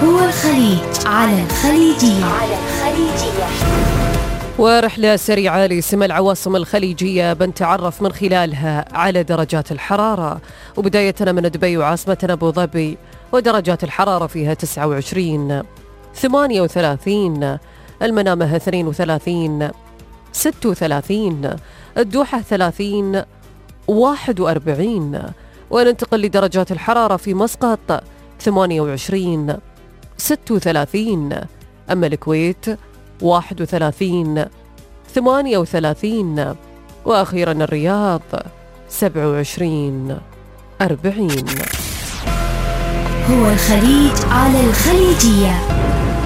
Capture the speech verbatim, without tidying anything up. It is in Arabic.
هو الخليج على الخليجية. على الخليجية. ورحلة سريعة لسمى العواصم الخليجية بنتعرف من خلالها على درجات الحرارة، وبداية من دبي وعاصمتنا أبو ظبي، ودرجات الحرارة فيها تسعة وعشرين، ثمانية وثلاثين، المنامة اثنين وثلاثين، ستة وثلاثين، الدوحة ثلاثين، واحد وأربعين. وننتقل لدرجات الحرارة في مسقط ثمانية وعشرين، ستة وثلاثين، أما الكويت واحد وثلاثين، ثمانية وثلاثين، وأخيرا الرياض سبعة وعشرين، أربعين. هو الخليج على الخليجية.